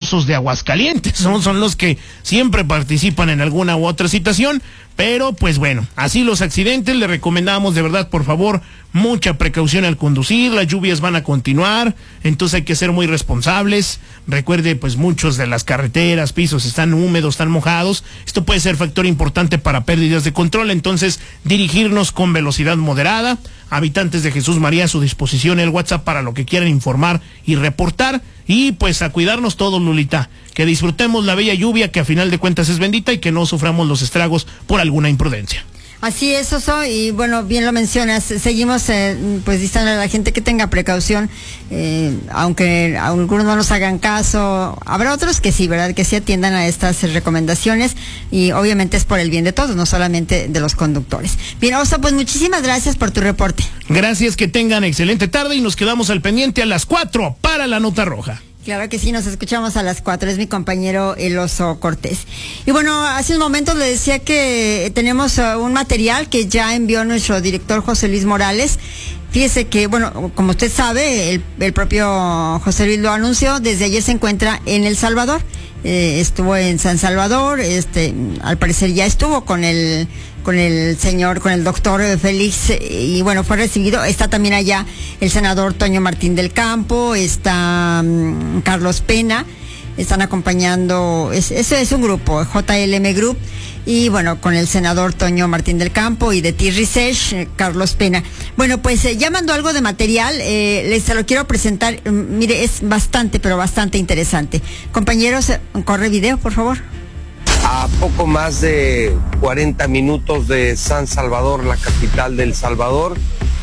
famosos de Aguascalientes, ¿no? Son los que siempre participan en alguna u otra situación, pero pues bueno, así los accidentes. Le recomendamos de verdad, por favor, mucha precaución al conducir. Las lluvias van a continuar, entonces hay que ser muy responsables. Recuerde, pues muchos de las carreteras, pisos están húmedos, están mojados. Esto puede ser factor importante para pérdidas de control, entonces dirigirnos con velocidad moderada. Habitantes de Jesús María, a su disposición el WhatsApp para lo que quieran informar y reportar. Y pues a cuidarnos todos, Lulita, que disfrutemos la bella lluvia, que a final de cuentas es bendita, y que no suframos los estragos por alguna imprudencia. Así es, Oso, y bueno, bien lo mencionas, seguimos pues diciendo a la gente que tenga precaución, aunque algunos no nos hagan caso, habrá otros que sí, ¿verdad? Que sí atiendan a estas recomendaciones, y obviamente es por el bien de todos, no solamente de los conductores. Bien, Oso, pues muchísimas gracias por tu reporte. Gracias, que tengan excelente tarde, y nos quedamos al pendiente a las 4 para la Nota Roja. Claro que sí, nos escuchamos a las 4, es mi compañero El Oso Cortés. Y bueno, hace un momento le decía que tenemos un material que ya envió nuestro director José Luis Morales. Fíjese que, bueno, como usted sabe, el propio José Luis lo anunció, desde ayer se encuentra en El Salvador. Estuvo en San Salvador, al parecer ya estuvo con el doctor Félix, y bueno, fue recibido. Está también allá el senador Toño Martín del Campo, está Carlos Pena, están acompañando, ese es un grupo, JLM Group, y bueno, con el senador Toño Martín del Campo y de T-Research, Carlos Pena. Bueno, pues ya mandó algo de material, se lo quiero presentar. Mire, es bastante, pero bastante interesante. Compañeros, corre video, por favor. A poco más de 40 minutos de San Salvador, la capital de El Salvador,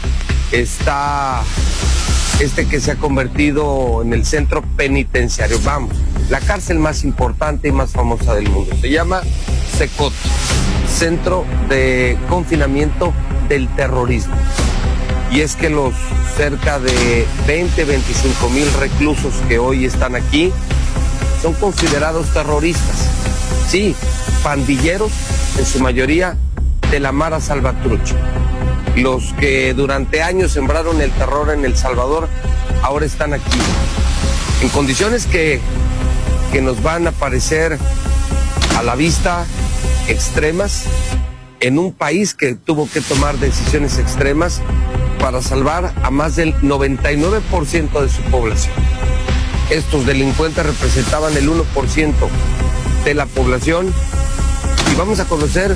está que se ha convertido en el centro penitenciario. Vamos, la cárcel más importante y más famosa del mundo. Se llama CECOT, Centro de Confinamiento del Terrorismo. Y es que los cerca de 25 mil reclusos que hoy están aquí son considerados terroristas. Sí, pandilleros, en su mayoría de la Mara Salvatrucha. Los que durante años sembraron el terror en El Salvador, ahora están aquí, en condiciones que nos van a parecer a la vista extremas, en un país que tuvo que tomar decisiones extremas para salvar a más del 99% de su población. Estos delincuentes representaban el 1% de la población, y vamos a conocer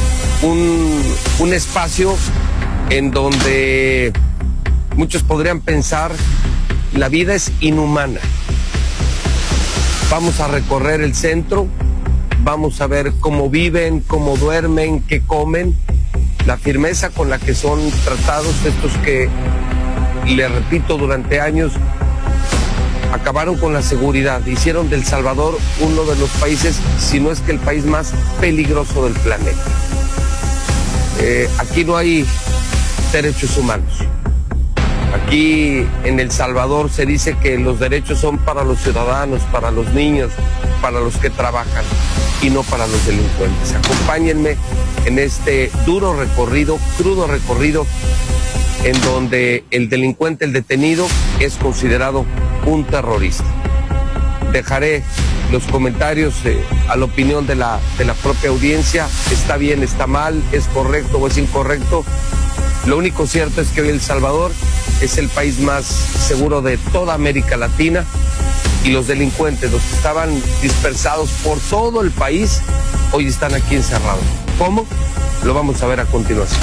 un espacio en donde muchos podrían pensar la vida es inhumana. Vamos a recorrer el centro, vamos a ver cómo viven, cómo duermen, qué comen, la firmeza con la que son tratados estos que, le repito, durante años acabaron con la seguridad, hicieron de El Salvador uno de los países, si no es que el país más peligroso del planeta. Aquí no hay derechos humanos. Aquí en El Salvador se dice que los derechos son para los ciudadanos, para los niños, para los que trabajan, y no para los delincuentes. Acompáñenme en este duro recorrido, crudo recorrido, en donde el delincuente, el detenido, es considerado un terrorista. Dejaré los comentarios a la opinión de la propia audiencia. Está bien, está mal, es correcto o es incorrecto. Lo único cierto es que hoy El Salvador es el país más seguro de toda América Latina, y los delincuentes, los que estaban dispersados por todo el país, hoy están aquí encerrados. ¿Cómo? Lo vamos a ver a continuación.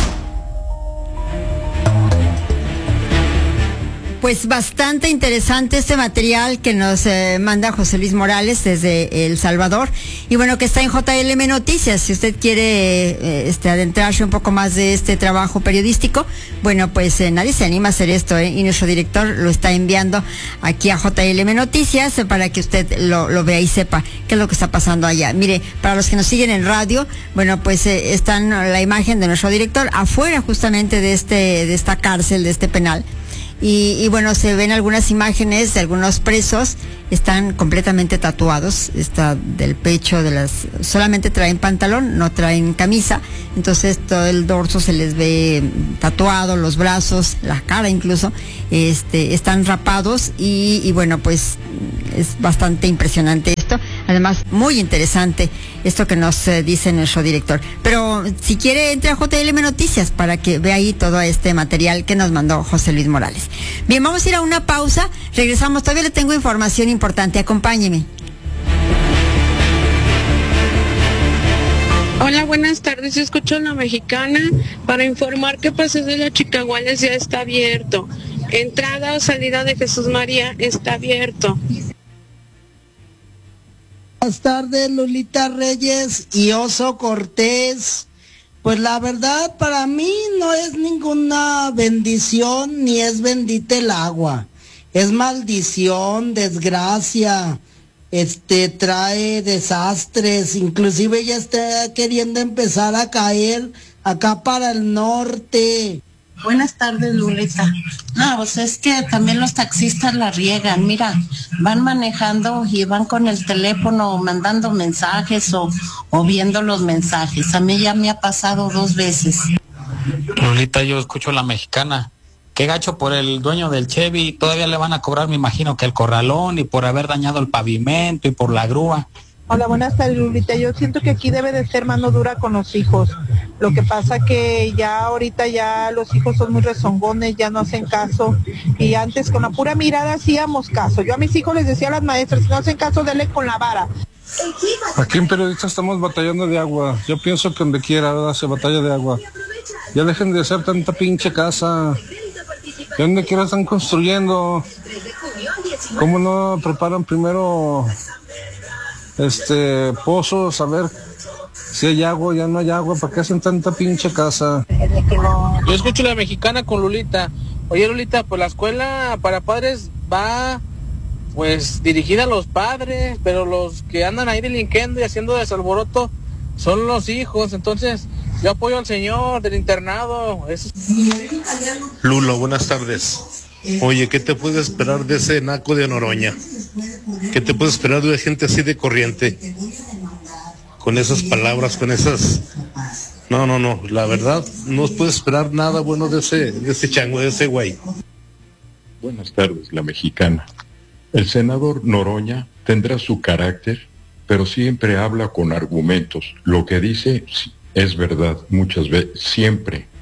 Pues bastante interesante este material que nos manda José Luis Morales desde El Salvador, y bueno, que está en JLM Noticias. Si usted quiere adentrarse un poco más de este trabajo periodístico, bueno, pues nadie se anima a hacer esto, y nuestro director lo está enviando aquí a JLM Noticias para que usted lo vea y sepa qué es lo que está pasando allá. Mire, para los que nos siguen en radio, bueno, pues están la imagen de nuestro director afuera justamente de esta cárcel, de este penal. Y bueno, se ven algunas imágenes de algunos presos, están completamente tatuados, está del pecho, solamente traen pantalón, no traen camisa, entonces todo el dorso se les ve tatuado, los brazos, la cara incluso, están rapados, y bueno, pues es bastante impresionante esto. Además, muy interesante esto que nos dice nuestro director. Pero si quiere, entre a JLM Noticias para que vea ahí todo este material que nos mandó José Luis Morales. Bien, vamos a ir a una pausa. Regresamos. Todavía le tengo información importante. Acompáñeme. Hola, buenas tardes. Escucho La Mexicana para informar que Paseo de los Chicaguales ya está abierto. Entrada o salida de Jesús María está abierto. Buenas tardes, Lulita Reyes y Oso Cortés. Pues la verdad, para mí no es ninguna bendición ni es bendita el agua. Es maldición, desgracia. Trae desastres, inclusive ya está queriendo empezar a caer acá para el norte. Buenas tardes, Lulita. No, pues es que también los taxistas la riegan. Mira, van manejando y van con el teléfono mandando mensajes o viendo los mensajes. A mí ya me ha pasado 2 veces. Lulita, yo escucho La Mexicana. Qué gacho por el dueño del Chevy, todavía le van a cobrar, me imagino, que el corralón y por haber dañado el pavimento y por la grúa. Hola, buenas tardes, Lulita. Yo siento que aquí debe de ser mano dura con los hijos. Lo que pasa que ya ahorita ya los hijos son muy rezongones, ya no hacen caso. Y antes con la pura mirada hacíamos caso. Yo a mis hijos les decía a las maestras, si no hacen caso, denle con la vara. Aquí en Periodistas estamos batallando de agua. Yo pienso que donde quiera, ¿verdad?, se batalla de agua. Ya dejen de hacer tanta pinche casa. ¿De dónde quiera están construyendo? ¿Cómo no preparan primero pozos, a ver si hay agua, ya no hay agua? ¿Para qué hacen tanta pinche casa? Yo escucho La Mexicana con Lulita. Oye, Lulita, pues la escuela para padres va pues dirigida a los padres, pero los que andan ahí delinquiendo y haciendo desalboroto son los hijos. Entonces yo apoyo al señor del internado. Lulo, buenas tardes. Oye, ¿qué te puede esperar de ese naco de Noroña? ¿Qué te puede esperar de gente así de corriente? Con esas palabras, con esas... No, la verdad, no puede esperar nada bueno de ese chango, de ese güey. Buenas tardes, La Mexicana. El senador Noroña tendrá su carácter, pero siempre habla con argumentos. Lo que dice es verdad, muchas veces, siempre.